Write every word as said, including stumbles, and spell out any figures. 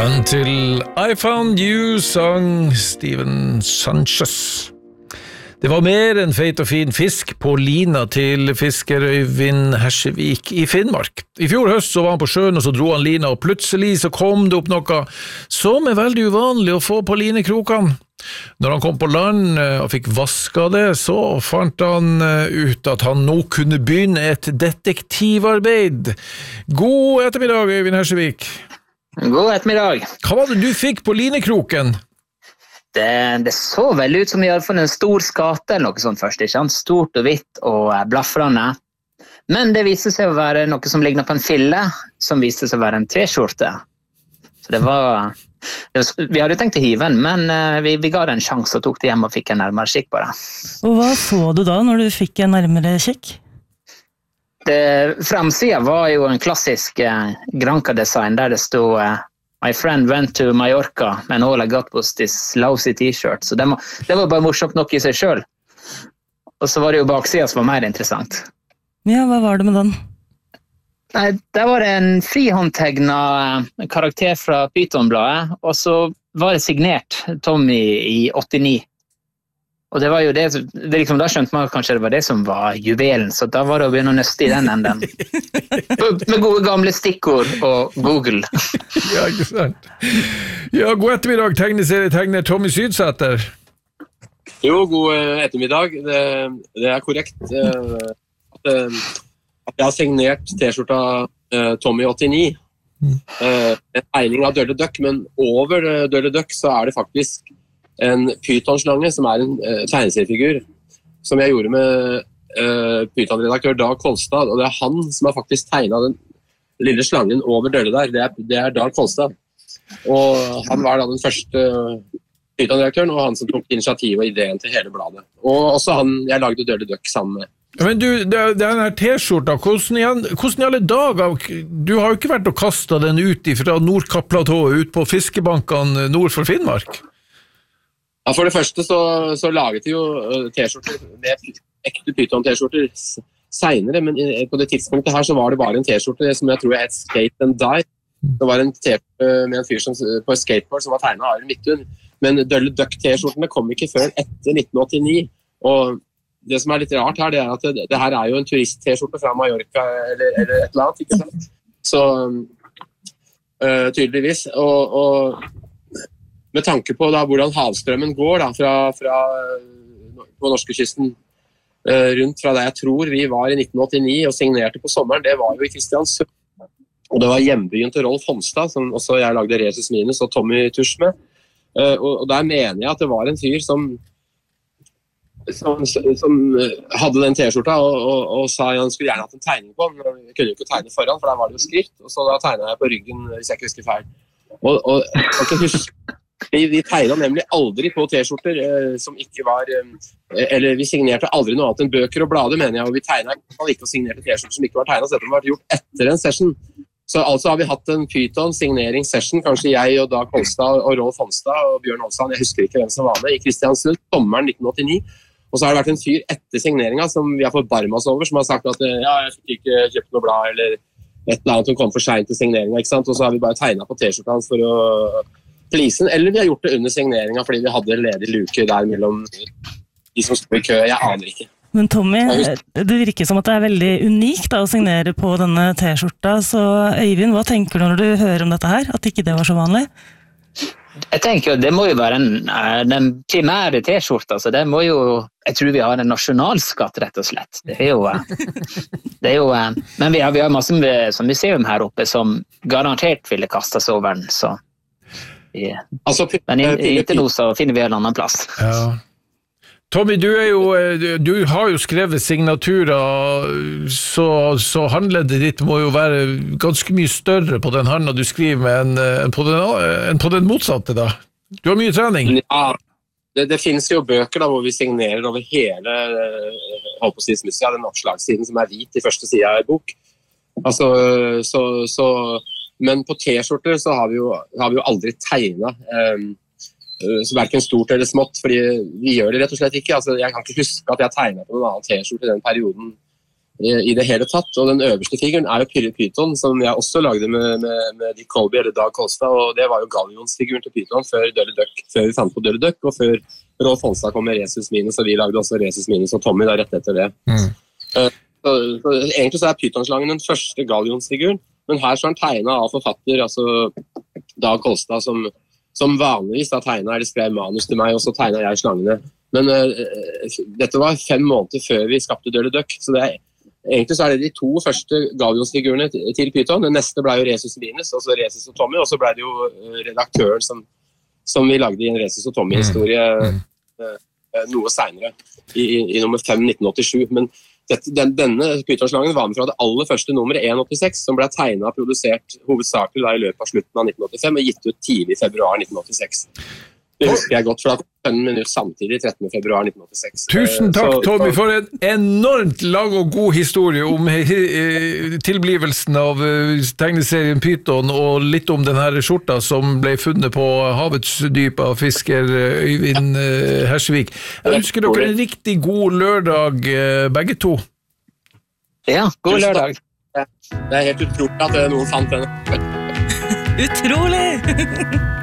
Until I Found You, sang Steven Sanchez. Det var mer enn feit og fin fisk på lina til fisker Øyvind Hersevik i Finnmark. I fjor høst så var han på sjøen, og så dro han lina, og plutselig så kom det opp noe som er veldig uvanlig å få på linekrokene. Når han kom på land og fikk vasket det, så fant han ut at han nå kunne begynne et detektivarbeid. God ettermiddag, Øyvind Hersevik. God ettermiddag. Hva var det du fikk på linekroken? Det, det så vel ut som i alle fall en stor skate eller noe sånt først, ikke sant? Stort og hvitt og blafrende. Men det viste seg å være noe som lignet på en fille, som viste seg å være en t-skjorte. Så det var, det var... Vi hadde tenkt å hive den, men vi, vi ga det en sjanse og tok det hjem og fikk en nærmere kikk på det. Og hva så du da når du fikk en nærmere kikk? Det, framsiden var jo en klassisk eh, Granca-design der det stod eh, My friend went to Mallorca and all I got was this lousy t-shirt. Så det var, det var bare morsomt nok i seg selv. Og så var det jo baksiden som var mer interessant. Ja, hva var det med den? Nei, der var det en frihåndtegnet karakter fra Python-bladet, og så var det signert Tommy i åttini. Og det var jo det, det liksom, da skjønte man kanskje det var det som var juvelen, så da var det å begynne å nøste i den enden. Med gode gamle stikkord og Google. Ja, ikke sant. Ja, god ettermiddag, tegneserietegner Tommy Sydsæter. Jo, god ettermiddag. Det, det er korrekt at, at jeg har signert t-skjorta Tommy åttini. En tegning av Dølle Duck, men over Dølle Duck så er det faktisk en pythonslange som er en uh, tegneseriefigur som jeg gjorde med uh, pythonredaktør Dag Kolstad, og det er han som har faktisk tegnet den lille slangen over døren der. Det er, det er Dag Kolstad. Og han var da den første pythonredaktøren, og han som tok initiativ og ideen til hele bladet. Og også han jeg lagde Dølle Duck sammen med. Men du, det, det er den her t-skjorta, hvordan, hvordan i alle dager, du har jo ikke vært og kastet den ut fra Nordkapp-platået ut på fiskebankene nord for Finnmark? Ja, for det første så, så laget vi jo t-skjorter med ekte Python-t-skjorter senere, men på det tidspunktet her så var det bare en t-skjorte som jeg tror jeg het Skate and Die. Det var en t-skjorte med en fyr som, på et skateboard som var tegnet av Arild Midthun, men Dølle Duck-t-skjortene kom ikke før etter nitten åttini, og det som er litt rart her, det er at det, det her er jo en turist-t-skjorte fra Mallorca eller, eller et eller annet, ikke sant? Så uh, tydeligvis, og, og med tanke på da, hvordan havstrømmen går da, fra, fra, på norskekysten uh, rundt fra der jeg tror vi var i nitten åttini og signerte på sommeren, det var jo i Kristiansund. Og det var hjembyen til Rolf Homstad, som også jeg lagde Resus Minus og Tommy Tusch med. Uh, og, og der mener jeg at det var en fyr som, som, som hadde den t-skjorta og, og, og sa at han skulle gjerne hatt en tegning på den. Jeg kunne jo ikke tegne foran, for der var det jo skrift, og så da tegnet jeg på ryggen, hvis jeg ikke husker feil. Og, og jeg kan ikke huske Vi, vi tegnet nemlig aldri på t-skjorter eh, som ikke var, eh, eller vi signerte aldri noe annet enn bøker og blader, mener jeg, og vi tegnet ikke og signerte t-skjorter som ikke var tegnet, så dette var gjort etter en session. Så altså har vi hatt en Python signering-session, kanskje jeg og Dag Kolstad og Rolf Homstad og Bjørn Olsson, jeg husker ikke hvem som var med, i Kristiansund, sommeren nitten åttini, og så har det vært en fyr etter signeringen som vi har fått barme oss over, som har sagt at ja, jeg fikk ikke kjøpt noe blad, eller et eller annet som kom for sent til signeringen, ikke sant, og så har vi bare tegnet på t-skjorten hans for å plisen, eller vi har gjort det under signeringen fordi vi hadde ledig luke der mellom de som står i kø, jeg aner ikke. Men Tommy, det virker som at det er veldig unikt da, å signere på denne t-skjorta, så Øyvind, hva tenker du når du hører om dette her, at ikke det var så vanlig? Jeg tenker jo, det må jo være en, den primære t-skjorta, så det må jo, jeg tror vi har en nasjonalskatt rett og slett. Det er jo, det er jo men vi har, vi har masse som museum her oppe som garantert ville kastes over den, så Ja. Altså, men inntil nå så finner vi en annen plass. Ja. Tommy, du, er jo, du har jo skrevet signaturer, så, så handledet ditt må jo være ganske mye større på den hånda du skriver med enn på, en på den motsatte da. Du har mye trening. Ja, det, det finnes jo bøker da, hvor vi signerer over hele Hålpåstismusia, den oppslagssiden som er hvit i første siden av bok. Altså, så... så Men på t-skjorter så har vi jo, har vi jo aldri tegnet, um, så hverken stort eller smått, fordi vi gjør det rett og slett ikke. Altså, jeg kan ikke huske at jeg tegnet på noen annen t-skjorte i den perioden i det hele tatt, og den øverste figuren er jo Pyrre Python, som jeg også lagde med, med, med Dick Colby eller Dag Kolstad, og det var jo gallionsfiguren til Python før Dølle Duck, før vi fant på Dølle Duck, og før Rolf Holstad kom med Resus Minus, og vi lagde også Resus Minus og Tommy da rett etter det. Mm. Uh, så, så, egentlig så er Pythonslangen den første gallionsfiguren, men her så er den tegnet av forfatter, altså Dag Kolstad, som, som vanligvis da tegnet, eller skrev manus til meg, og så tegnet jeg slangene. Men uh, dette var fem måneder før vi skapte Dølle Duck, så det er egentlig så er det de to første gallionsfigurene til Python. Den neste ble jo Resus Minus, og så Resus og Tommy, og så ble det jo redaktøren som, som vi lagde i en Resus og Tommy-historie mm. uh, noe senere, i, i, i nummer fem nitten åttisju. Men dette, den, denne Python-slangen var med fra det aller første nummeret, en åttiseks, som ble tegnet og produsert hovedsakelig da, i løpet av slutten av nitten åttifem, og gitt ut tidlig i februar nitten åttiseks. Det husker jeg godt, for det kom en minutt samtidig, trettende februar nitten åttiseks. Tusen takk, så, Tommy, for en enormt lang og god historie om tilblivelsen av tegneserien Python, og litt om denne skjorta som ble funnet på havets dyp av fisker Øyvind Hersevik. Jeg ønsker dere en riktig god lørdag, begge to. Ja, god lørdag. Det er helt utrolig at noen fant den. Utrolig!